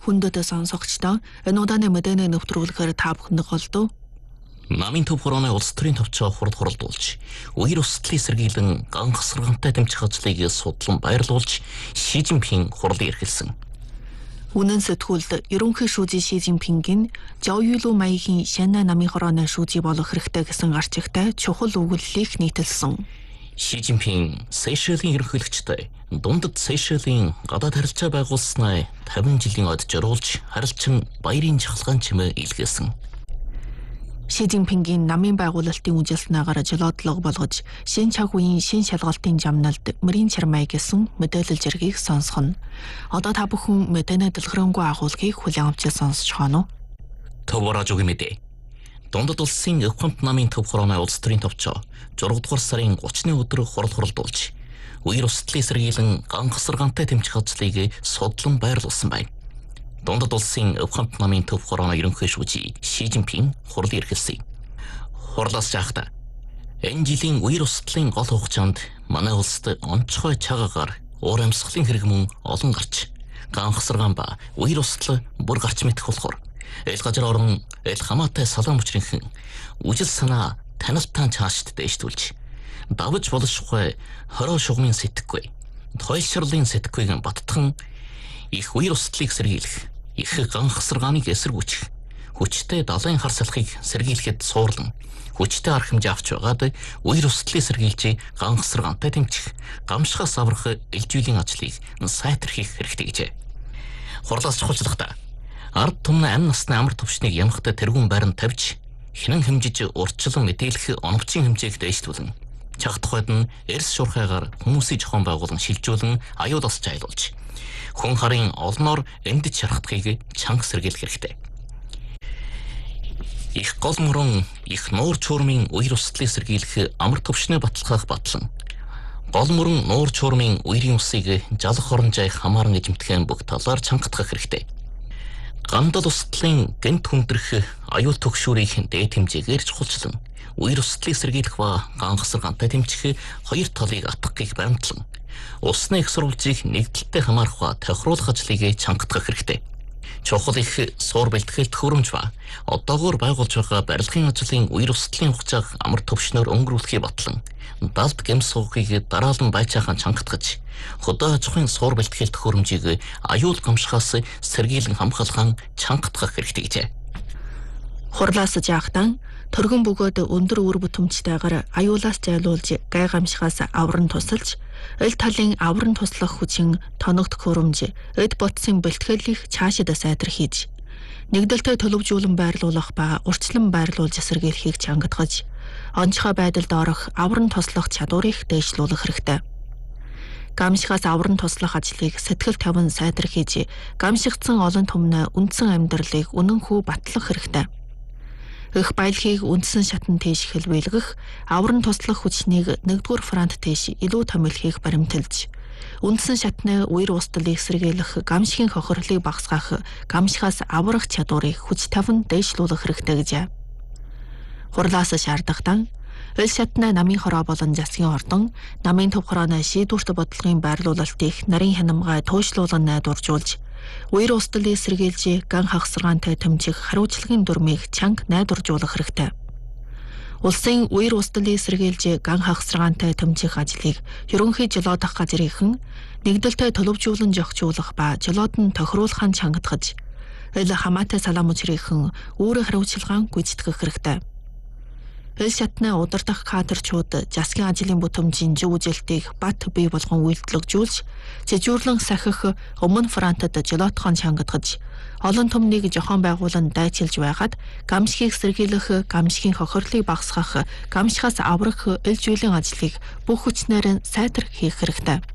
хүндэт сонсогчдоо энэ удааны мэдээний нэвтрүүлгээр та бүхэнд голдов. Намын төв хорооны улс төрийн төвчөө хуралдуулж, үер өсөлтийн сэргийлэн гангасаргантай дэмжих ажлыг судлан баярлуулж, Ши Жинпин хурлыг эрхэлсэн. Үнэн сэтгүүлд ерөнхий шүүжийн Ши Жинпингийн Жаоюйлу маягийн Шанна намын хорооны шүүжий болох хэрэгтэй гэсэн гарчигтай чухал өгүүллийг нийтэлсэн. Ши Жинпин Сейшелийн ерөнхийлөгчтэй дундад Сейшелийн гадаад харилцаа байгуулснаа 50 жилийн ойд зориулж харилцан баярын жахалгаан чимээ илгээсэн. Ши Жинпингийн намын байгуулалтын үжилснээгээр жолоодлого болгож шин чаг үеийн шин шалгалтын жамналд мөрийн чармай гэсэн мэдээлэл зэргийг сонсгоно. Одоо та бүхэн мэдээний дэлгэрэнгүй агуулгыг хүлээн авч сонсож байна уу? Төвөрөж үгүй мэдээ. Дундад улсын Өвхөнт намын төв хорооны улс төрийн төвчөө 6 дугаар сарын 30-ны өдөр хуралдуулж, үер өсөлтийн сэргийлэн гангасаргантай дэмжих ажлыг судлан баярлуулсан байна. Дундад улсын Өвхөнт намын төв хорооны ерөнхий шүүжий Ши Жинпин хурлыг эрхэлсэн. Хурлаас жаахта энэ жилийн үер өсөлтийн гол хугацаанд манай улсад онцгой чагагаар уур амьсгалын хэрэг мөн олон гарч, гангасаргаан ба үер өсөлт бүр гарч мэдэх болохоор эл газар орон эл хамаатай салаан мөчрийнхэн үжил санаа танилтаан цаашд дэвштүүлж, давж болшгүй хороо шугамын сэтгэхгүй, тойлшрлын сэтгэхүйг баттхан их үер өсөлтийг сэргийлэх, их гангасаргааныг эсэргүүцэх, хүчтэй далайн хар салхийг сэргийлэхэд суурлан, хүчтэй арга хэмжээ авч байгаад үер өсөлтийг сэргийлж гангасаргаантай дэмжих, гамшихаас аврах элжүүлийн ажлыг сайтар хийх хэрэгтэй гэжээ. Хурлаас чухалчлахдаа ард түмний амь насны амар төвшнийг ямахтай тэргүүн байранд тавьж, хинэн хэмжиж урьдчилан мэдээлэх оновчийн хэмжээг дэвштүүлэн, чах тухайд нь эрс шуурхайгаар хүмүүсийн зохион байгуулан шилжүүлэн аюулаас жайлуулж, хүн харын олноор эндэж шархдахыг чанга сэргийлэх хэрэгтэй. Их гол мөрөн их нуур чуурмын үер өсөлтийг сэргийлэх амар төвшний баталгаах батлан, гол мөрөн нуур чуурмын үерийн усыг жалах оронжай хамааран эзэмтгэн бүх талаар чангатгах хэрэгтэй. Гандал өсөлтийн гэнт хүндрэх аюул төгшүүрийн дээд хэмжээгээр чухалчлан, үер өсөлтийг сэргийлэх ба гангасаргаантай дэмжих хоёр талыг атгахыг баримтлан, усны их сурвалжийг нэгдэлтэй хамаарах ба тохируулах ажлыг чангатгах хэрэгтэй. Чухал их суур бэлтгэл төхөөрөмж ба одоогоор байгуулж байгаа барилгын ажлын үер өсөлтийн хугацааг амар төвшнөөр өнгөрүүлэхий батлан, далд гэмс суугыг дараалан байцаахан чангатгаж, хөдөө аж ахуйн суур бэлтгэл төхөөрөмжийг аюул гамшихаас сэргийлэн хамгаалахын чангатгах хэрэгтэй гэжээ. Хурлаас жаахтан төргөн бөгөөд өндөр үр бүтэмжтэйгээр аюулаас зайлуулж, гай гамшихаас авран тусалж, эл талын авран туслах хүчин тоног төхөөрөмж, эд ботсын бэлтгэлийг цаашид сайтар хийж, нэгдэлтэй төлөвжүүлэн байрлуулах ба урьдчилан байрлуулж сэргийлэхийг чангатгаж, онцгой байдалд орох авран туслах чадварыг дэвшлүүлэх хэрэгтэй. Гамшихаас авран туслах ажлыг сэтгэл тавин сайтар хийж, гамшигдсан олон түмний үндсэн амьдралыг үнэнхүү батлах хэрэгтэй. Их баялагийг үндсэн шатнд тийш хэлбэлгэх, авран туслах хүчнийг 1-р фронт тийш илүү томилхийг баримталж, үндсэн шатны үер устдалыг сэргийлэх, гамшигын хохирлыг багасгах, гамшихаас аврах чадварыг хүч тавин дэвшлүүлэх хэрэгтэй гэжээ. Хурлаас шаардлагатай эл шатны намын хороо болон засгийн ордон, намын төв хорооны шийдвэрт бодлогын байрлуулалтыг нарийн хянамгай туйшлуулан найдваржуулж, үер устдалыг сэргийлж, ган хагасаргаантай дэмжих хариуцлагын дүрмийг чанга найдваржуулах хэрэгтэй. Улсын үер устдалыг сэргийлж, ган хагасаргаантай дэмжих ажлыг ерөнхий жолоодох газрынхан нэгдэлтэй төлөвжүүлэн зохицуулах ба жолоод нь тохируулахын чангатгаж, эл хамаатай салаан мөчрийнхэн үүрэг хариуцлагаан гүйцэтгэх хэрэгтэй. Эл шатны удирдах кадрчууд засгийн ажлын бүтэмжийн зөв үжилтийг бат бий болгон үйлдвэрлэж, зэжүүрлэн сахих өмнө фронтод жолоотхон чангатгаж, олон түмнийг зохион байгуулан дайчилж байгаад, гамшигыг сэргийлэх, гамшигын хохирлыг багасгах, гамшихаас аврах эл зүйлийн ажлыг бүх хүчнээр сайтар хийх хэрэгтэй.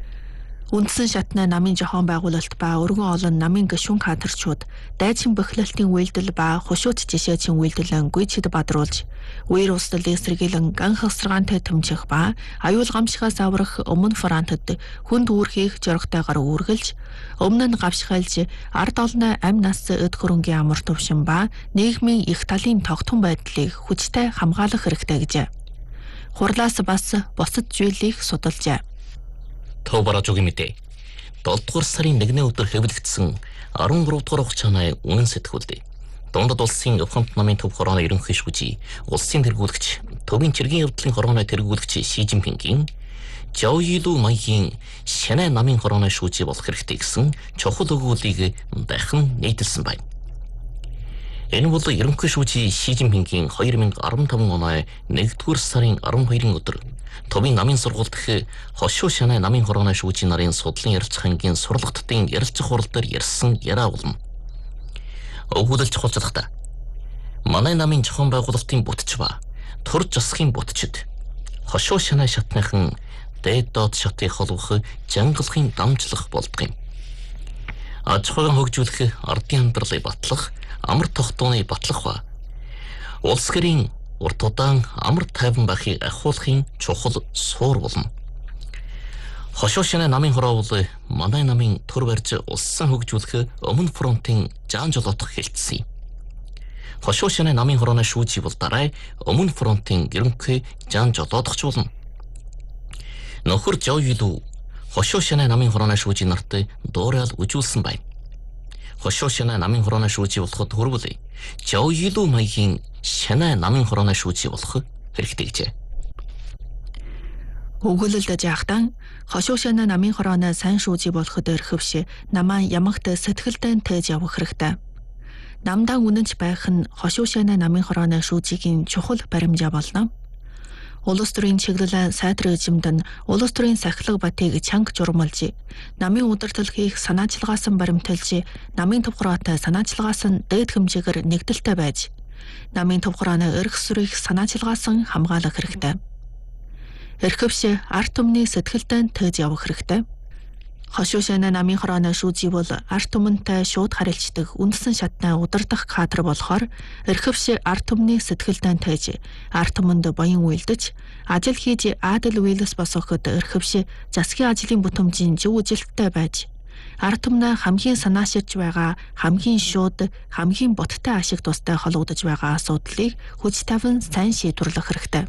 Үндсэн шатны намын зохион байгуулалт ба өргөн олон намын гишүүн кадрчууд дайчин бэхлэлтийн үйлдэл ба хушууц жишээчийн үйлдэлэн гүйцэд бадруулж, үер устдалыг сэргийлэн ган хагасаргаантай дэмжих ба аюул гамшихаас аврах өмнө фронтод хүнд үүрхийг зоригтойгоор үүргэлж, өмнө нь гавшхайлж, ард олны амь нас эд хөрөнгийн амар төвшин ба нийгмийн их талын тогтхон байдлыг хүчтэй хамгаалах хэрэгтэй гэжээ. Хурлаас бас бусад зүйлийг судалжээ. Төвөрөж үгүй мэдээ. 7 дугаар сарын 1-ний өдөр хэвлэгдсэн 13 дугаар хугацааны үнэн сэтгүүлд Дундад улсын Ухамт намын төв хорооны ерөнхий шүүжий, улсын тэргүүлэгч, төвийн чиргийн явдлын хорооны тэргүүлэгч Ши Жинпингийн Жаоюйлу маягийн Шанай намын хорооны шүүжий болох хэрэгтэй гэсэн чухал өгүүлбэрийг дахин нийтэлсэн байна. Энэ бол ерөнхий шүүжий Ши Жинпингийн 2015 оны 1-р сарын 12-ны өдөр төвийн намын сургууль дэх Хошуу Шанай намын хорооны шүүжий нарын судлалын ярилцах ангийн сурлагтдын ярилцах хурал дээр ярьсан яриа болно. Өгүүлэлт чухалчлахдаа манай намын зохион байгуулалтын бүтч ба төр засгийн бүтчид Хошуу Шанай шатныхан дээд доод шатыг холбох жангалахын дамжлах болдго юм. Аж ахуйн хөгжүүлэх, ардын амьдралыг батлах, амар тогтооны батлах ба улс гэрийн урт удаан амар тайван байхыг ахиулахын чухал суур болно. Хошуу Шанай намын хороо бол манай намын төр барьж улсын хөгжүүлэх өмнө фронтын жаан жолоодох хэлтсэн юм. Хошуу Шанай намын хорооны шүүжий бол дараа өмнө фронтын ерөнхий жаан жолоодогч болно. Нөхөр Жаоюйлу Хошуу Шанай намын хорооны шүүжий нарт дуурайл үжүүлсэн байна. Хошуу Шанай намын хорооны шүүжий болоход хүрвэл Жаоюйлу маягийн Шанай намын хорооны шүүжий болох хэрэгтэй гэжээ. Өгүүлэлд жаахтан Хошуу Шанай намын хорооны сайн шүүжий болоход өрхөвш намаа ямагт сэтгэлдэн тээж явах хэрэгтэй. Намдаа үнэнч байх нь Хошуу Шанай намын хорооны шүүжигийн чухал баримжаа болно. Улс төрийн чиглэл сайдар эзэмд нь улс төрийн сахилга батыг чанга журмалж, намын удирдал хийх санаачлагаас нь баримталж, намын төв хороотой санаачлагаас нь дээд хэмжээгээр нэгдэлтэй байж, намын төв хорооны эрх сүрийг санаачлагаас нь хамгаалах хэрэгтэй. Эрхвш арт түмний сэтгэлдэн тээж явах хэрэгтэй. Хошуу Шанай намын хорооны шүүжий бол арт түмэнтэй шууд харилцдаг үндсэн шатны удирдах кадр болохоор эрхвш арт түмний сэтгэлдэн тээж арт түмэнд баян үйлдэж ажил хийж адил үйлс босгоход эрхвш засгийн ажлын бүтэмжийн зөв үжилттэй байж арт түмнээ хамгийн санааширж байгаа хамгийн шууд хамгийн боттой ашиг тустай холбогдож байгаа асуудлыг хүч тавин сайн шийдвэрлэх хэрэгтэй.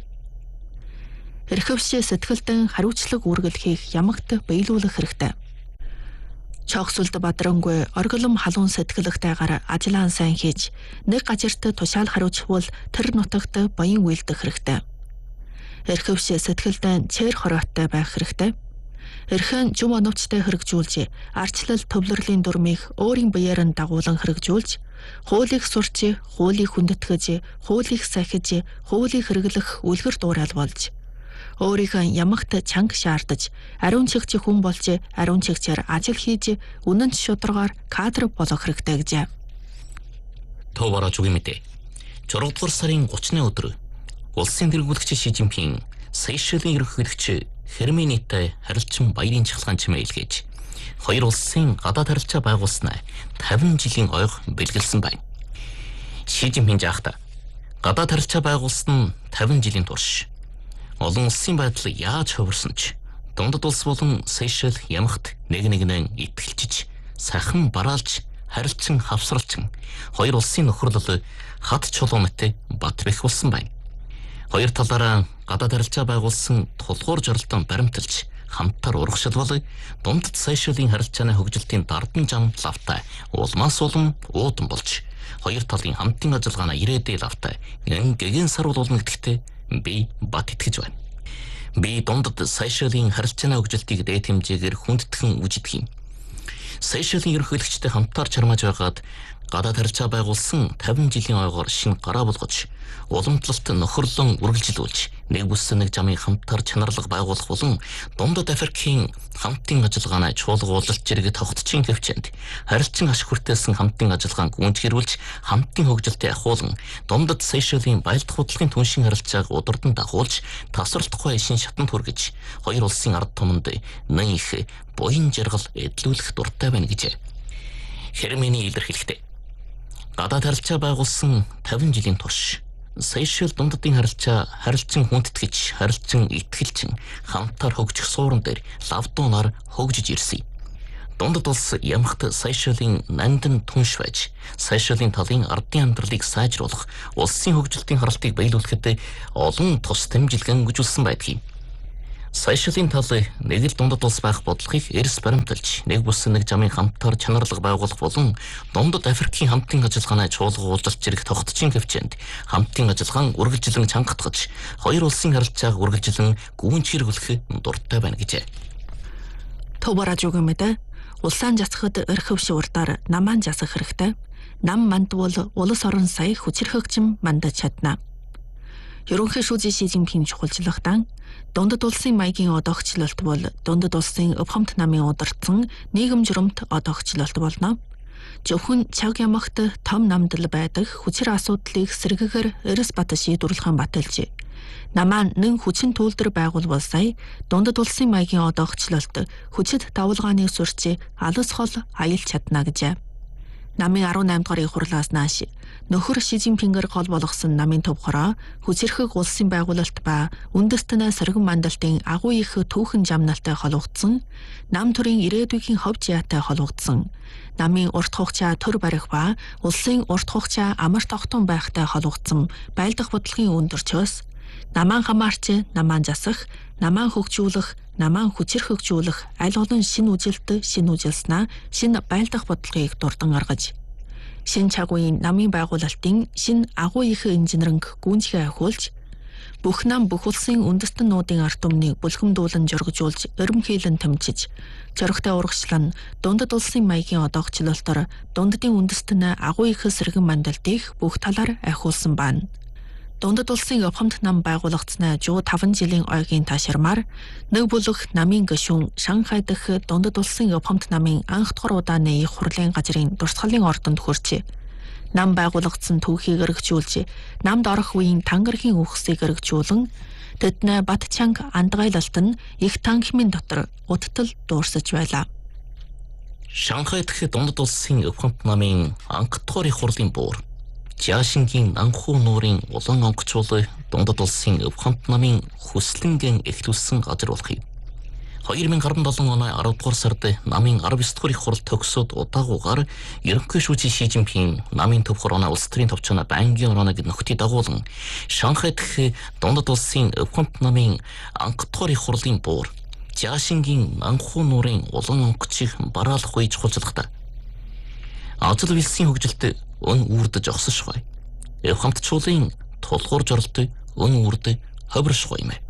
Эрхвш сэтгэлдэн хариуцлага үргэлжлэх ямагт биелүүлэх хэрэгтэй. Чогсолд бадрангүй оргилом халуун сэтгэлэгтэйгээр ажиллаан сайн хийж нэг газарт тушаал хариуцвал тэр нутагт баян үйлдэх хэрэгтэй. Эрхвш сэтгэлдэн цээр хороотой байх хэрэгтэй. Эрхэн жүм оновчтой хэрэгжүүлж, арчлал төвлөрлийн дүрмийг өөрийн биеэр нь дагуулan хэрэгжүүлж, хуулийг сурч, хуулийг хүндэтгэж, хуулийг сахиж, хуулийг хэрэглэх үлгэр дуурайл болж өөрийнхөө ямагт чанга шаардаж, ариун чигч хүн болж, ариун чигчээр ажил хийж, үнэнч шударгаар кадр болох хэрэгтэй гэжээ. Товара чугимэдэ. 6 дугаар сарын 30-ны өдөр улсын тэргүүлэгч Ши Жинпин Сейшелийн ерөнхийлөгч Херменитэй харилцан баярын чахалгаан чимээ илгээж, хоёр улсын гадаад харилцаа байгуулснаа 50 жилийн ойг бэлгэлсэн байна. Ши Жинпин жаахта гадаад харилцаа байгуулсан нь 50 жилийн турш олон улсын байдал яаж хувирсан ч дундад улс болон Сейшел ямагт нэг-нэгнээ итгэлжиж, сахан бараалж, харилцан хавсралчин хоёр улсын нөхөрлөл хад чулуунтай бат бэх болсон байна. Хоёр талаараа гадаад харилцаа байгуулсан тулгуур жоролтон баримталж хамтар урагшилбал дундад Сейшелийн харилцааны хөгжилтийн дардан зам лавтай улмаас улам уудан болж хоёр талын хамтын ажиллагааны ирээдүй лавтай гэгэн саруулуулна гэдэгтээ би бат итгэж байна. Би дундад Сейшелийн харилцааны хөгжилтийг дээд хэмжээгээр хүндэтгэн үжидэх юм. Сейшелийн ерөнхийлөгчтэй хамтаар чармааж байгаад гадаад харилцаа байгуулсан 50 жилийн ойгоор шинэ гараа болгож, уламжлалт нөхөрлөн үргэлжилүүлж, нэг бүс нэг замын хамтаар чанарлаг байгуулах болон дундад Африкийн хамтын ажиллагааны чуулгуулалт зэрэг тогтцын хөвчөнд харилцан ашиг хүртээсэн хамтын ажиллагааг гүнзгийрүүлж, хамтын хөгжилтөд ахуулан дундад Сейшелийн баялдах худлын түншин харилцааг удирдан дагуулж, тасралтгүй шин шатанд хүргэж, хоёр улсын ард түмэнд нэн их буян жаргал эдлүүлэх дуртай байна гэж Хермени илэрхийлэхдээ. Гадаад харилцаа байгуулсан 50 жилийн турш Сейшел дундадын харилцан хүндэтгэж, харилцан итгэлчин хамтаар хөгжих суурин дээр лавдуунаар хөгжиж ирсэн. Дундад улс ямагт Сейшелийн нандин түнш байж, Сейшелийн талын ардын амьдралыг сайжруулах, улсын хөгжилтийн харалтыг биелүүлэхэд олон тус дэмжлэгэн өгүүлсэн байдгийг. Саяшилын тал нэг л дундад улс байх бодлогыг эрс баримталж, нэг бус нэг жамын хамтаар чанарлаг байгуулах болон дундад Африкийн хамтын ажиллагааны чуулгуулалт зэрэг тогтцын хэмжээнд хамтын ажиллагаан үргэлжлэн чангатгаж, хоёр улсын харилцааг үргэлжлэн гүн чиргүүлэх дуртай байна гэжээ. Төвөөрөж өгөөмөдө улсаан засахад эрхэвш урдаар намаан засах хэрэгтэй. Нам мандвал улс орон сая хүчирхэгжим мандаж чадна. Ерөнхий шүүжийн Ши Жинпин чухалчлагтан дундад улсын маягийн одоогчлолт бол дундад улсын өвхөмт намын удирдсан нийгэм журамт одоогчлолт болно. Зөвхөн чаг ямагт том намдал байдаг хүчир асуудлыг сэргэгээр эрс бат шийдвэрлэхэн баталж намаан нэн хүчин төлдөр байгуулвал сая дундад улсын маягийн одоогчлолт хүчит давалгааны сурч алс хол аялж чадна гэжээ. Намын 18 дугаар хурлаас нааш нөхөр Ши Жинпингээр гол болгосон намын төв хороо хүчирхэг улсын байгуулалт ба үндэстэн сэргэн мандалтын агуу их түүхэн жамналтай холбогдсон, нам төрийн ирээдүйн ховж яатай холбогдсон, намын урт хугацаа төр барих ба улсын урт хугацаа амар тогтун байхтай холбогдсон байлдах бодлогын өндөрчөөс намаан хамаарч, намаан засах, намаан хөгжүүлэх, намаан хүчирхэгжүүлэх аль олон шинэ үжилт, шинэ үжилснаа шинэ байлдах бодлогыг дурдан гаргаж шинэ чагуун намын байгуулалтын шинэ агуу их инженеринг гүнзгий ахиулж бүх нам бүх улсын үндэстэн нуудын ард түмнийг бүлхэмдүүлэн жоргижуулж ерөнхийлөн тэмцэж зоригтой урагшлан дундад улсын маягийн одоогчлолтоор дундадын үндэстэн агуу их сэргэн мандалтыг бүх талаар ахиулсан байна. Дундад улсын өвхөмт нам байгуулагдсанаа 5 жилийн ойгийн таашрамаар нэг бүлэг намын гишүүн Шанхай дахь дундад улсын өвхөмт намын анх дугаар удааны их хурлын газрын дурсгалын ордонд хүрч нам байгуулагдсан түүхийг эргэжүүлж намд орох үеийн тангархийн үхсийг эргэжүүлэн тэднээ бат чанга андгайлалт нь их танхимын дотор уттал дуурсаж байлаа. Шанхай дахь дундад улсын өвхөмт намын анх дугаар их хурлын буур Жаашингийн анхуу нуурын улан онгоцуулал дундад улсын өвхөмт намын хүслэнгийн эхлүүлсэн газар болохыг 2017 оны 10 дугаар сард намын 19 дугаар их хурал төгсөөд удаагуугаар ерөнхий шүүжийн Ши Жинпин намын төв хорооны улс төрийн товчооны байнгын орныг нөхдөд дагуулan Шанхай дахь дундад улсын өвхөмт намын анх дугаар их хурлын буур Жаашингийн анхуу нуурын улан онгоцыг бараалах үе чухалчлагтай ажил вилсийн хөгжилд өн үрдэж огсошгүй. Өвхөмтчуулын тулгуур жоролт өн үрдэ ховиршгүй юм.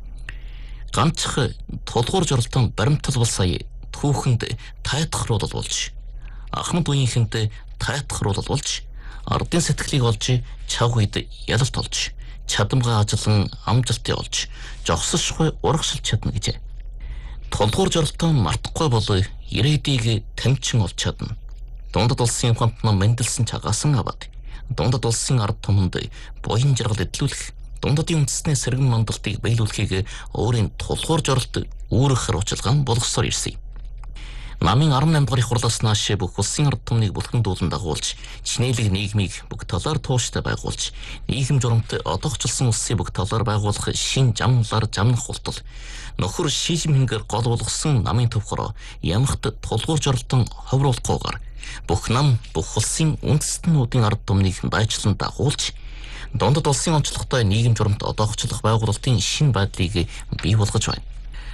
Ганцх тулгуур жоролтон баримтал бол сая түүхэнд тайтахруулал болж ахмад үеийнхэнд тайтахруулал болж ардын сэтгэлийг олж чав үед ялалт олж чадамгаа ажиллан амжилтыг олж жогсошгүй урагшилж чадна гэжээ. Тулгуур жоролтон мартахгүй бол ирээдийг тамчин олж чадна. Дундад улсын хамт нам мэндэлсэн чагасан аваад дундад улсын ард түмэнд буян жаргал эдлүүлэх, дундадын үндэснээ сэргэн мандалтыг биелүүлэхийг өөрийн тулгуур жоролт үүрэх харуулчилгаан болгосоор ирсэн. Намын 18 дугаар их хурлаас нааш бүх улсын ард түмнийг бүлхэндүүлэн дагуулж, чинээлэг нийгмийг бүх талаар тууштай байгуулж, нийгэм журамт одоогчлсон улсыг бүх талаар байгуулах шин жамлаар жамнах hulтал нөхөр Ши Жинпингээр гол болгосон намын төв хороо ямагт тулгуур жоролтон ховруулахгүйгээр бүх нам бүх улсын үндэстнүүдийн ард түмнийг байчлан дагуулж дундад улсын онцлогтой нийгэм журамт одоогчлох байгуулалтын шинэ байдлыг бий болгож байна.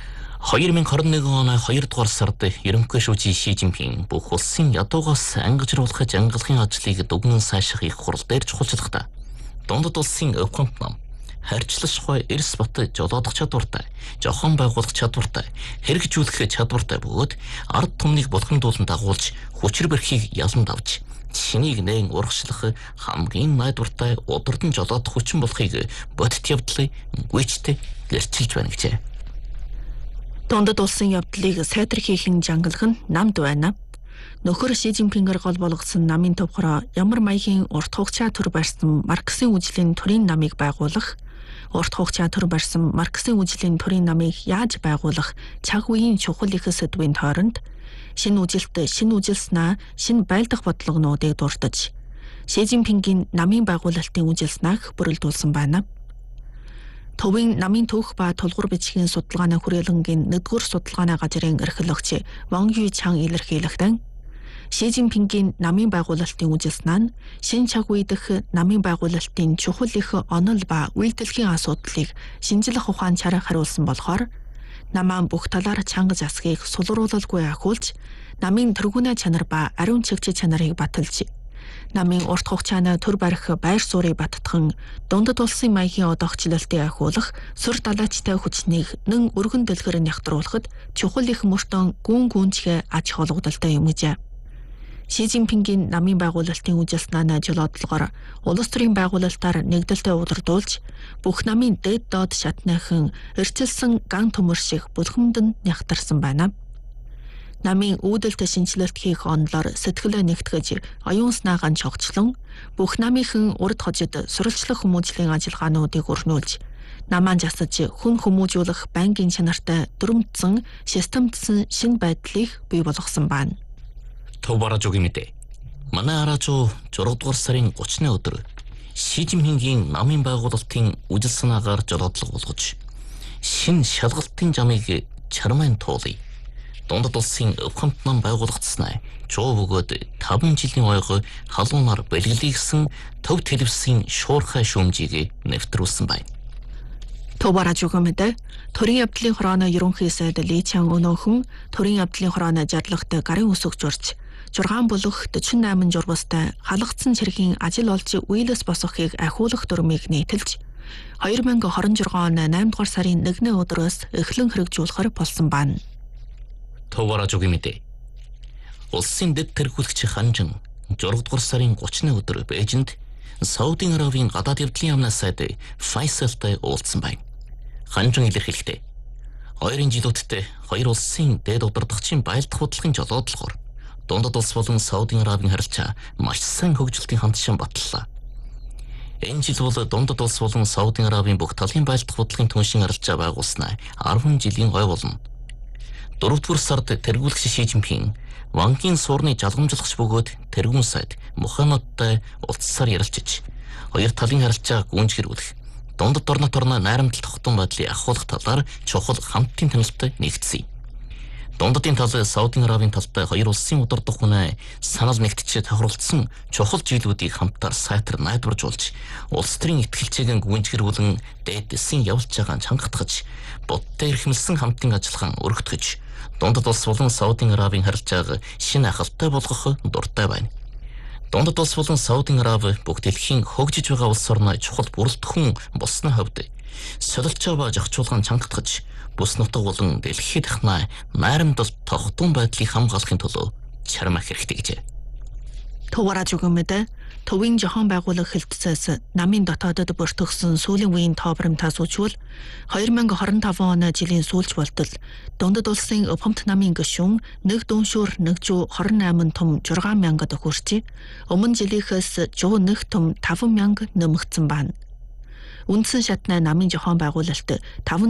2021 оны 2 дугаар сард ерөнхий шүүжийн Ши Жинпин бүх улсын ядуугаас ангижруулах жангалахын ажлыг дүгнэн сайшаах их хурал дээр чухалчлагтай. Дундад улсын өвхөмт нам харьцлашгүй эрс бат жолоодох чадвартай, жохон байгуулах чадвартай, хэрэгжүүлэх чадвартай бөгөөд ард түмнийг бүлхэндүүлэн дагуулж хүчир бэрхийг ялан давж шинийг нээн урагшлах хамгийн найдвартай удирдан жолоодох хүчин болохыг бодит явдлыг гүйцэд гэрчилж байна гэжээ. Дундад улсын явдлыг сайдэрхийхэн жангалах нь намд байна. Нөхөр Ши Жинпингээр гол болгосон намын төв хороо ямар маягийн урт хугацаа төр барьсан Марксийн үжлийн төрийн намыг байгуулах, урт хугацаа төр барьсан Марксийн үжлийн төрийн намыг яаж байгуулах цаг үеийн чухал их сэдвийн тойронд шинэ үжилт, шинэ үжилснаа, шинэ байлдах бодлогонуудыг дурдж Ши Жинпингийн намын байгуулалтын үжилснааг бүрэлдүүлсэн байна. Төвийн намын түүх ба тулгуур бичгийн судалгааны хүрээлэнгийн 1-р судалгааны газрын эрхлэгч Ван Юйчан илэрхийлэхдээ Ши Жинпингийн намын байгуулалтын үжилснаа нь шинэ цаг үе дэх намын байгуулалтын чухал их онол ба үйлдэлхийн асуудлыг шинжлэх ухаанчаар хариулсан болохоор намаан бүх талаар чангаж асхийг сулруулалгүй ахиулж, намын тэргүүнээ чанар ба ариун чигч чанарыг баталж, намын урт хугацааны төр барих байр суурийг баттган, дундад улсын маягийн одоогчлалтыг ахиулах сүр далайчтай хүчнийг нэн өргөн дэлгэр нягтруулахад чухал их мөртөн гүн гүнчгэ аж холбогдолтой юм гэж. Ши Цзиньпингийн намын байгуулалтын үжил санааны жолоодлогоор улс төрийн байгуулалтаар нэгдэлтэй удирдуулж, бүх намын дэд доод шатныхан эрчилсэн ган төмөр шиг бүлхэмдэн нягтарсан байна. Намын үүдэлтэй шинжилэлт хийх онолоор сэтгэлээ нэгтгэж, оюун санаагаа чогчлон, бүх намынхан урд хожид сурвалжлах хүмүүжлийн ажиллагаануудыг өрнүүлж, намаан засаж хүн хүмүүжүүлэх байнгын чанартай дүрмдсэн, системдсэн шинэ байдлыг бий болгосон байна. Товаражуугийн мэдээ. Манай араажуу 6 дугаар сарын 30-ны өдөр Ши Цзиньпингийн намын байгуулалтын үжил санаагаар жолоодлого болгож, шинэ шалгалтын жамыг чармайн туулъя. Дундад улсын өвхөмт нам байгуулагдсанаа жоо бөгөөд 5 жилийн ойгоо халуунаар бэлгэлсэн төв телевизийн шуурхай шүүмжийг нэвтрүүлсэн байна. Товаражуугийн мэдээ. Төрийн явдлын хорооны ерөнхий сайд Ли Чан өнөөхөн төрийн явдлын хорооны жаргалагт гарын үсэг журч 6 болох 48 журвастай халагдсан цэргийн ажил олж үйлэс босгохыг ахиулах дүрмийг нийтэлж, 2026 оны 8 дугаар сарын 1-ний өдрөөс эхлэн хэрэгжүүлэхээр болсон байна. Товаражуугийн мэдээ. Улсын дэд тэргүүлэгч Ханжин 6 дугаар сарын 30-ны өдөр Бээжинд Саудын Аравийн гадаад явдлын яамны сайд Файсалтай уулзсан байна. Ханжин илэрхийлэхдээ хоёрын жилүүдтэй хоёр улсын дэд удирдагчийн баялдах бодлогын жолоодлогоор дундад улс болон Саудын Аравийн харилцаа маш сайн хөгжилтийн хандшин батллаа. Энэ жил бол дундад улс болон Саудын Аравийн бүх талын баялдах бодлогын түншин харилцаа байгуулснаа 10 жилийн гой болно. 4-р сард тэргүүлэгч Ши Цзиньпин Вангийн суурны жалгамжлагч бөгөөд тэргүүн сайд Мухаммадтай уулзсаар ярилцж, хоёр талын харилцааг гүнжгэрүүлэх, дундад орны найрамдал тогтун байдлыг ахиулах талаар чухал хамтын танилтад нэгдсэн. Дундадын тал Саудын Аравийн талтай хоёр улсын удирдах хүнээ санал нэгтчихэд тохиролцсон чухал зүйлүүдийг хамтаар сайтар найдваржуулж, улс төрийн итгэлцээг гүнжгэрүүлэн дээдсэн явуулж байгааг чангатгаж, будтай эрхэмлсэн хамтын ажиллагаан өргөтгөж, дундад улс болон Саудын Аравийн харилцааг шинэ ахалтай болгох дуртай байна. Дундад улс болон Саудын Арави бүх дэлхийн хөгжиж байгаа улс орны чухал бүрэлдэхүүн болсны хувьд солилцоо ба зохицуулгын чангатгаж, бүс нутаг болон дэлхийд дахнаа найрамдал тогтун байдлыг хамгаалахын тулд чармах хэрэгтэй гэжээ. Товаражуугийн мэдээ. Төвийн жахан байгууллага хэлтсээс намын дотоодод бүртгэгдсэн сүүлийн үеийн тоо баримтаас үжвэл 2025 оны жилийн сүүлч болтол дундад улсын өвхөмт намын гишүүн нэг дүншүүр нэг жуу 28 том 6,000-д хүрчээ. Өмнө жилийнхээс жуу нэг том 5,000 нэмэгдсэн байна. Үндсэн шатны намын жахан байгуулалт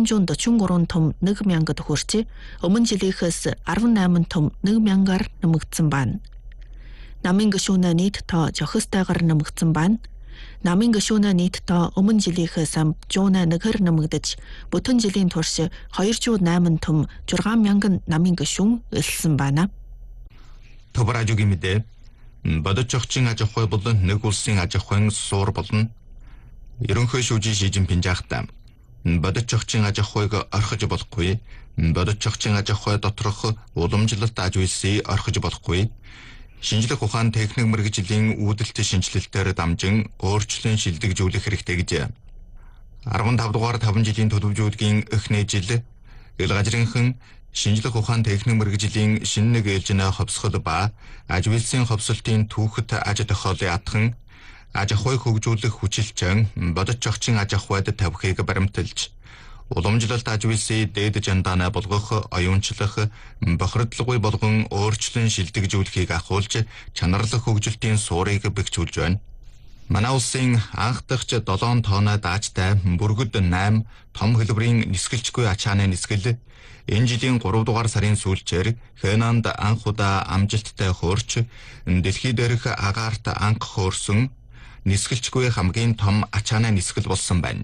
543 том 1,000-д хүрчээ. Өмнө жилийнхээс 18 том 1,000-аар нэмэгдсэн байна. Намын гишүүнээ нийт тоо зохистойгоор нэмэгдсэн байна. Намын гишүүнээ нийт тоо өмнө жилийнхээс 101-ээр нэмэгдэж, бүтэн жилийн турш 208 том 6,000 намын гишүүн элсэн байна. Товаражуугийн мэдээ. Бодож зохицын аж ахуй болон нэг улсын аж ахуйн суур болно. Ерөнхий шүүжин Ши Цзиньпин жаахтаа бодож зохицын аж ахуйг орхиж болохгүй, бодож зохицын аж ахуй доторх уламжлалт аж үйлсийг орхиж болохгүй. Шинжлэх ухаан техник мэргэжлийн үүдэлтэй шинжилэлтээр дамжин өөрчлөн шилдэгжүүлэх хэрэгтэй гэж 15 дугаар 5 жилийн төлөвлөгөөгийн эхний жил ил газрынхан шинжлэх ухаан техник мэргэжлийн шинэ нэг ээлжинэ ховсгол ба аж үйлсийн ховсолтын түүхэд аж тохиолын атхан аж ахуй хөгжүүлэх хүчилчэн бодож зохицын аж ахуйд тавихыг баримталж, уламжлалт аж үйлсийг дээд жандаанаа болгох, оюунчлах, бохирдлоггүй болгон өөрчлөн шилдэгжүүлэхийг ахуулж, чанарлах хөгжилтийн суурийг бэхжүүлж байна. Манай улсын анх дахь 7 тоноо даажтай бүргэд 8 том хэлбэрийн нисгэлжгүй ачааны нисгэл энэ жилийн 3 дугаар сарын сүүлчээр Хэнанд анх удаа амжилттай хөөрч, дэлхий дээрх агаарт анх хөөрсөн нисгэлжгүй хамгийн том ачааны нисгэл болсон байна.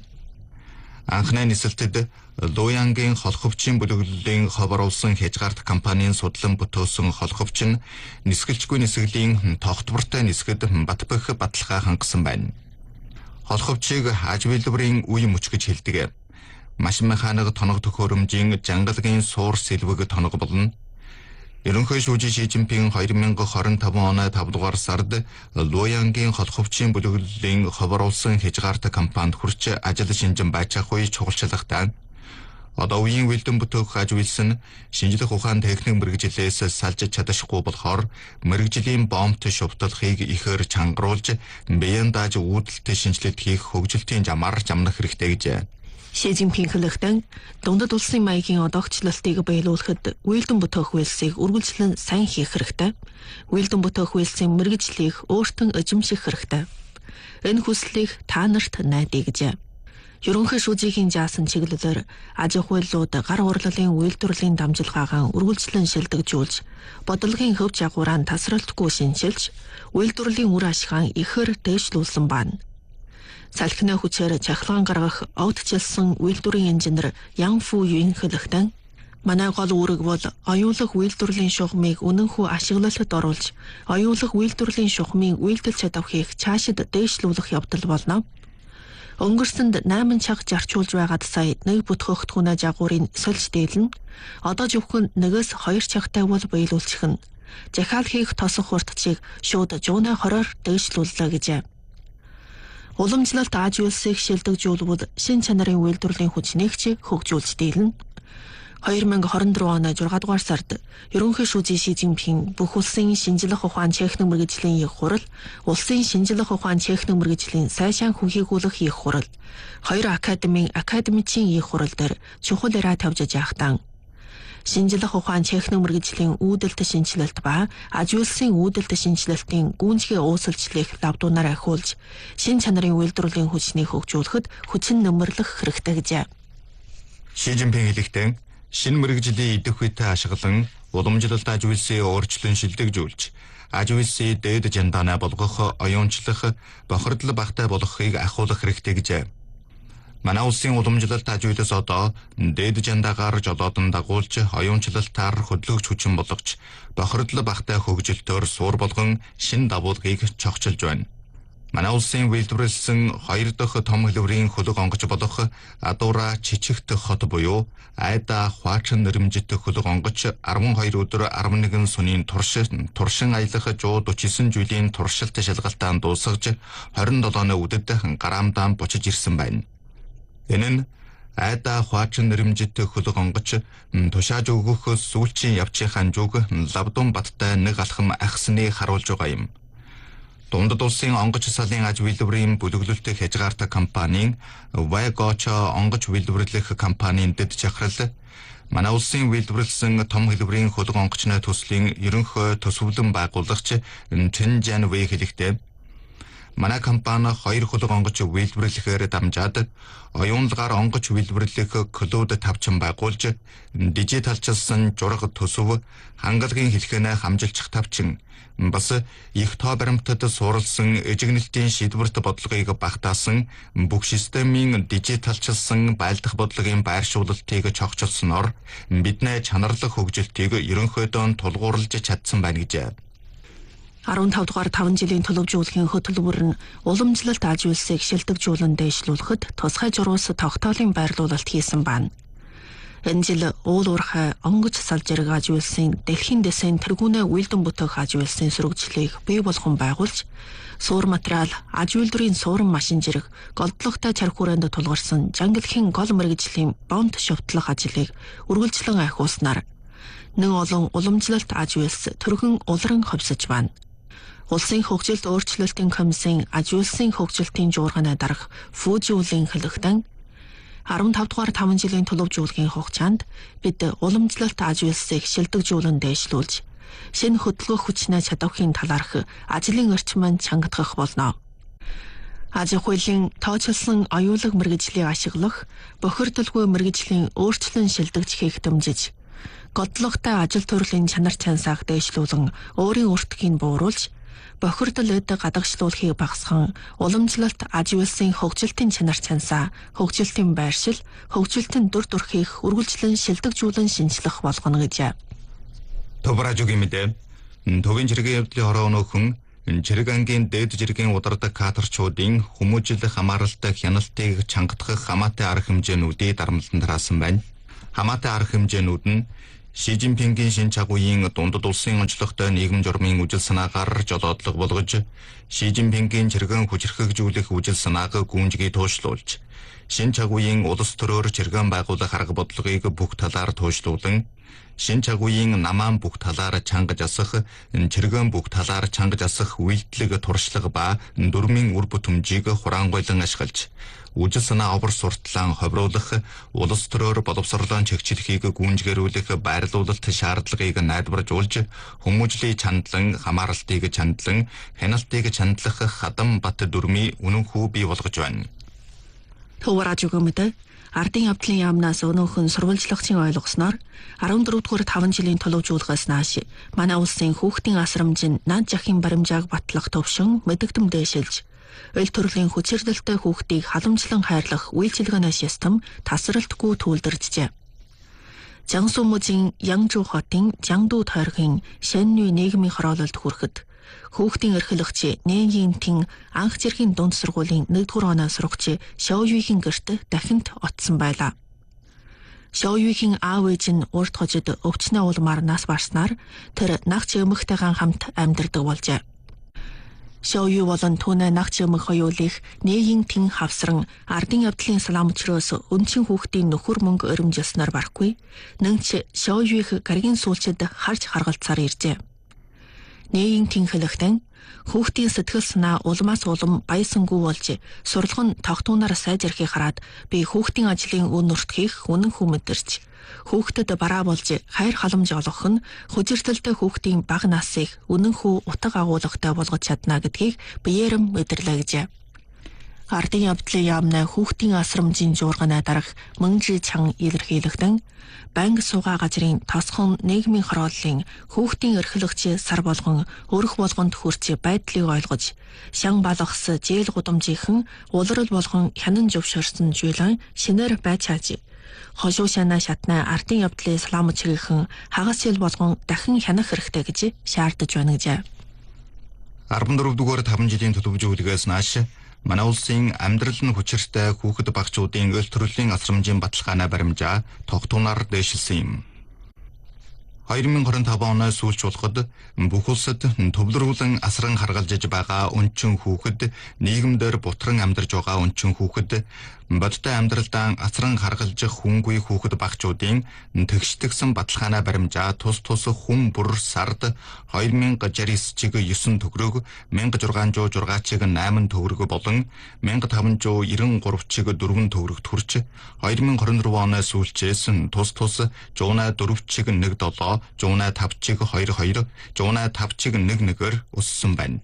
Анхны нисэлтэд Луянгийн холховчийн бүлэглэлийн ховоруулсан хязгаарт компанийн судлан бүтөөсөн холховч нь нисгэлжгүй нисгэлийн тогтвортой нисгэд батбах баталгаа хангасан байна. Холховчийг аж үйлдвэрийн үе мөч гэж хэлдэг. машин механик тоног төхөөрөмжийн жангалагын суур сэлвэг тоног болно. Ерөнхий шүүжин Ши Цзиньпин 2025 оны 5 дугаар сард Луянгийн хол хөвчийн бүлэглэлийн ховоруулсан хязгаартай компанид хүрч ажил шинжин байцаах үе чухалчлахтаа одоо үеийн үйлдэн бүтээх аж үйлс нь шинжлэх ухаан техник мэргэжлээс салж чадахгүй болохоор мэргэжлийн бомбт шувталхыг ихээр чангаруулж биеийн дааж үүдэлтэй шинжилэлт хийх хөгжилтийн замаар замнах хэрэгтэй гэжээ. Ши Цзиньпин хэлэхдээ дундад улсын маягийн одоогчлалтыг биелүүлэхэд үйлдэн бүтээх үйлсийг үргэлжлэн сайн хийх хэрэгтэй. Үйлдэн бүтээх үйлсийн мэргэжлийг өөртөө эзэмших хэрэгтэй. Энэ хүслийг та нарт найдаа гэжээ. Ерөнхий шүүжийн жаасан чиглэлээр аж ахуйлууд гар урлалын үйлдвэрлэлийн дамжлагаагаа үргэлжлэн шилдэгжүүлж, бодлогын хөв жагуураа тасралтгүй шинжилж, үйлдвэрлэлийн үр ашигаа ихээр дээшлүүлсэн байна. Салхины хүчээр чахалгаан гаргах огтчилсан үйлдвэрийн инженер Ян Фу Юн хэлэхдээ манай гол үүрэг бол оюулах үйлдвэрлэлийн шугамыг үнэнхүү ашиглалтад оруулж, оюулах үйлдвэрлэлийн шугамын үйлдэл чадварыг цаашид дээшлүүлэх явдал болно. Өнгөрсөнд 8 чаг жарчуулж байгаад сая нэг бүтгэгдэхүүнээ жагуурын сольж дийлнэ. Одоо зөвхөн 1-2 чагтай бол биелүүлчих нь. Захиал хийх тосох уртчийг шууд жууна 20-оор дээшлүүллээ гэжээ. Уламжлалт аж үйлсийг шилдэгжүүлбэл шин чанарын үйлдвэрлэлийн хүчнээгч хөгжүүлж дийлнэ. 2024 оны 6 дугаар сард ерөнхий шүүжин Ши Цзиньпин бүх улсын шинжлэх ухаан техник мэргэжлийн их хурал, улсын шинжлэх ухаан техник мэргэжлийн сайшаан хүнхийгүүлэх их хурал, 2 академийн академичийн их хурал дээр чухал яриа тавьж яахтан шинжлэх ухаан техник мэргэжлийн үүдэлт шинжилэлт ба аж үйлсийн үүдэлт шинжилэлтийн гүйцэтгэх уусалчлалыг лавдуунаар ахиулж, шин чанарын үйлдвэрлэлийн хүчнийг хөгжүүлэхэд хүчин нэмэрлэх хэрэгтэй гэжээ. Ши Цзиньпин хэлэхдээ шинэ мэргэжлийн идэх үетэй ашиглан уламжлалт аж үйлсийг өөрчлөн шилдэгжүүлж, аж үйлсийг дээд жандаанаа болгох, оюунчлах, бохирдол багтай болгохыг ахиулах хэрэгтэй гэжээ. Манай улсын уламжлалт аж үйлс одоо дээд жандаагаар жолоодон дагуулж, оюунчлалтаар хөдлөгч хүчин болгож, бохирдол багтай хөгжилтөөр суур болгон шинэ давуулгыг чогчилж байна. Манай улсын үйлдвэрлэсэн 2 дахь том хэлбэрийн хөлөг онгоц болох Адуура Чичигт хот буюу Айда Хваачин нэрмжит хөлөг онгоц 12 өдөр 11 сүнийн туршин аялах 149 жилийн туршилт шалгалтаан дуусгаж 27-ны үдэд гараамдаан бочиж ирсэн байна. Энэ нь Айда Хваачин нэрмжит хөлөг онгоц тушааж өгөх сүүлчийн явчихын зүг Лавдун баттай нэг алхам ахсныг харуулж байгаа юм. Дундад улсын онгоц салын аж үйлдвэрийн бүлэглэлт хязгаартай компанийн Вайгочо онгоц үйлдвэрлэх компанийн дэд чахрал манай улсын үйлдвэрлэсэн том хэлбэрийн хөлөг онгоцны төслийн ерөнхий төсвөлэн байгуулагч Чэн Жан Вэй хэлэхдээ манай компани 2 хөлөг онгоц үйлдвэрлэхээр дамжаад оюунлагаар онгоц үйлдвэрлэх клуб тавчин байгуулж, дижиталчилсан жураг төсөв, хангалагын хэлхэнэ хамжилчих тавчин, бас их тоо баримтад суурилсан эжигнэлтийн шийдвэрт бодлогыг багтаасан, бүх системийн дижиталчилсан байлдах бодлогын байршуулалтыг чогчилсноор бидний чанарлах хөгжилтийг ерөнхийдөө тулгуурлаж чадсан байна гэжээ. 15 дугаар 5 жилийн төлөвжүүлэхийн хөтөлбөр нь уламжлалт аж үйлсийг шилдэгжүүлэн дээшлүүлэхэд тусгай журуус тогтоолын байрлуулалт хийсэн байна. Энэ жил уул уурхай онгоц салж ирэх аж үйлсийн дэлхийн дэсийн тэргүүнээ үйлдэн бүтээх аж үйлсийн сөрөгжлийг бий болгон байгуулж, суур материал, аж үйлдвэрийн суурин машин жирэх, голдлоготой чарх хүрээнд тулгарсан жангалхийн гол мэргэжлийн бомб шувтлах ажлыг үргэлжлэн ахиулснаар нэг олон уламжлалт аж үйлс төргөн улран ховсож байна. Улсын хөгжилт өөрчлөлтийн комиссийн аж үйлсийн хөгжилтийн жуургааны дарга Фужиулийн хэлэхдээ 15 дугаар 5 жилийн төлөвжүүлэхийн хугацаанд бид уламжлалт аж үйлсийг шилдэгжүүлэн дээшлүүлж, шинэ хөдөлгөөх хүчнээ чадвархын талаарх ажлын орчмыг чангадах болно. Аж ахуйлын тооцоолсон оюулаг мэргэжлийг ашиглах, бохирдолгүй мэргэжлийн өөрчлөн шилдэгжихийг дэмжиж, годлоготой ажил төрлийн чанар чансааг дээшлүүлэн өөрийн өртгийг бууруулж, бохирдол эд гадагшлуулахыг багасган уламжлалт аж үйлсийн хөгжилтийн чанар чансаа, хөгжилтийн байршил, хөгжилтийн дүр төрхийг үргэлжлэн шилдэгжүүлэн шинжлэх болгоно гэжээ. Төвражуугийн мэдээ төвийн зэргийн явдлын хороо өнөөхөн Жирэг ангийн дээд жиргийн удардаг каторчуудын хүмүүжил хамааралтай хяналтыг чангатгах хамаатай арга хэмжээнүүдийг дарамтлан тараасан байна. Хамаатай арга хэмжээнүүд нь Ши Жинпингийн шинэ чагуугийн дундад улсын онцлогтой нийгэм журмын үжил санаагаар жолоодлого болгож, Ши Жинпингийн чиргэн хүчрхэгжүүлэх үжил санааг гүнжгий туушруулж, шинэ чагуугийн улс төрөөр чиргэн байгуулах арга бодлогыг бүх талаар туушруулан, шинэ чагуугийн намаан бүх талаар чангаж асах, чиргэн бүх талаар чангаж асах үйлдэлэг туршлага ба дөрмийн үр бүтэмжийг хураангуйлан ашиглаж, үжил санаа овор сурталаан ховруулах, улс төрөөр боловсролон чигчлэхийг гүнжгэрүүлэх байрлуулалт шаардлагыг найдваржуулж, хүмүүжлийн чандлан, хамааралтыг чандлан, хяналтыг чандлах хадам бат дүрмийн үнэнхүү бий болгож байна. Төвөраж өгөөмөд ардын явдлын яамнаас өнөөхөн сурвалжлагчийн ойлгосноор 14-р 5 жилийн төлөвжүүлгээс нааш манай улсын хүүхдийн асрамжийн над жахын баримжааг батлах төвшин мэдэгдэм дээшилж, өл төрлийн хүчирдэлтэй хүүхдийг халамжлан хайрлах үйлчилгээний систем тасралтгүй түүлдэржээ. Жансу мужийн Янжу хотын Жангду тойргийн Шэннүй нийгмийн хороололд хүрэхэд хүүхдийн эрхлэгч Нэгийн Тин анх зэргийн дунд сургуулийн 1-р оноо сурагч Шоуюигийн гэрт дахинд оцсон байлаа. Шоуюигийн аав ээж нь урт хожид өвчнөө улмаар нас барснаар тэр нагч эмэгтэйгэн хамт амьдардаг болжээ. Шоуюи болон түүний нагч эмэг хоёулыг Нэгийн Тин хавсран ардын явдлын салаамчроос өнчин хүүхдийн нөхөр мөнгө өрөмжилснээр барахгүй, нэнч Шоуюиг гаригийн сүүлчид харж харгалцаар иржээ. Нэгийн Тин хэлэхдээ хүүхдийн сэтгэл санаа улмаас улам баясангүй болж сурлагын тогтуунаар сайжрахыг хараад би хүүхдийн ажлын үн нуртхийг үнэн хүн мэдэрч, хүүхдэд бараа болж хайр халамж олгох нь хүчирдэлтэй хүүхдийн бага насыг үнэнхүү утга агуулгатай болгож чадна гэдгийг биеэрэм мэдэрлэжээ. Ардын явдлын яамны хүүхдийн асрамжийн жуурганы дарга Мөнжи Чан илэрхийлэхдээ банк суугаа газрын тосхон нийгмийн хорооллын хүүхдийн эрхлэгч сар болгон өрх болгонд хүрч байдлыг ойлгож, шан балгас зээл гудамжийнхэн улирал болгон хянан зөвшөөрсөн жуулан шинээр байж хааж, хошуу шанаа шатны ардын явдлын салаамчрийнхэн хагас жил болгон дахин хянах хэрэгтэй гэж шаардаж байна гэжээ. 14-р 5 жилийн төлөвжүүлгээс нааш манай улсын амьдрал нь хүчиртэй хүүхэд багцуудын өл төрлийн асрамжийн баталгааны баримжаа тогтуунаар дээшилсэн юм. 2025 оны сүүлч болгоод бүх улсад төвлөрүүлэн асран харгалзаж байгаа өнчин хүүхэд, нийгэмдэр бутран амьдарж байгаа өнчин хүүхэд, бодтой амьдралдаа асран харгалзах хүнгүй хүүхэд багцуудын тэгшдэгсэн баталгааны баримжаа тус хүн бүр сард 2069 чиг 9 төгрөг, 1606 чиг 8 төгрөг болон 1593 чиг 4 төгрөг төрч 2024 оны сүүлчээс тус 104 чиг 17, 105 чиг 22, 105 чиг 11-ээр өссөн байна.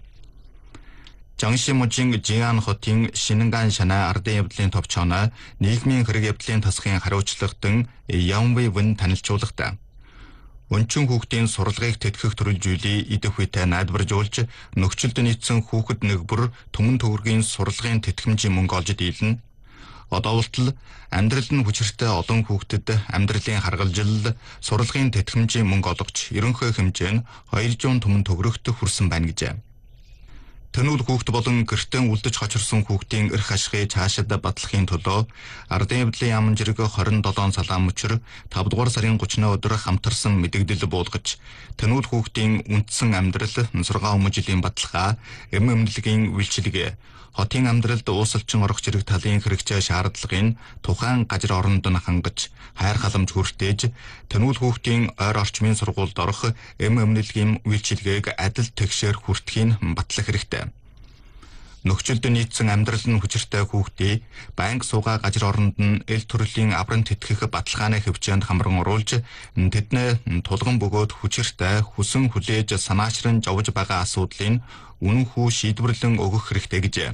Жангши мужийн Жиан хотын Шинэнган шанаа ардын явдлын товчооноо нийгмийн хэрэг явдлын тасгын хариуцлагадан Ямвэ Вэн танилцуулгахдаа өнчин хүүхдийн сурлагыг тэтгэх төрөлжүүлээ идэх үедээ найдваржуулж, нөхцөлд нийцсэн хүүхэд нэг бүр түмэн төгрөгийн сурлагын тэтгэмжийн мөнгө олж дийлнэ. Одоо болтол амьдрал нь хүчиртэй олон хүүхдэд амьдралын харгалзал, сурлагын тэтгэмжийн мөнгө олгож, ерөнхий хэмжээ нь 200 түмэн төгрөгт хүрсэн байна гэжээ. Тэнүүл хүүхд болон гэртээ үлдэж хочирсон хүүхдийн эрх ашигыг цаашид батлахын төлөө ардын явдлын яамн жирэг 27 салаамчир 5 дугаар сарын 30-ны өдөр хамтарсан мэдэгдэл буулгаж, тэнүүл хүүхдийн үндсэн амьдрал, сургаан хүмүүжлийн баталгаа, эмнэлгийн үйлчилгээ, хотын амьдралд уусалчин орох зэрэг талын хэрэгцээ шаардлагын тухайн газар оронд нь хангаж, хайр халамж хүртээж, тэнүүл хүүхдийн ойр орчмын сургуульд орох эмнэлгийн үйлчилгээг адил тэгшээр хүртэхийг батлах хэрэгтэй. Нөхцөлд нийцсэн амьдрал нь хүчиртэй хүүхдийг банк суугаа газар оронд нь эл төрлийн авран тэтгэх баталгааны хөвчөөнд хамран оруулж, тэдний тулган бөгөөд хүчиртэй хүсэн хүлээж санаачран жовж байгаа асуудлыг үнэнхүү шийдвэрлэн өгөх хэрэгтэй гэжээ.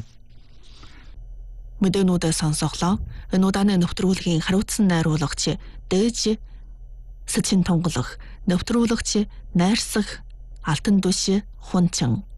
Мэдээнүүдээ сонсохлоо. Энэ удааны нэвтрүүлгийн хариуцсан найруулагч Дэж Сэчин тунгалах, нэвтрүүлэгч Найрсах Алтан Дүш Хунчин.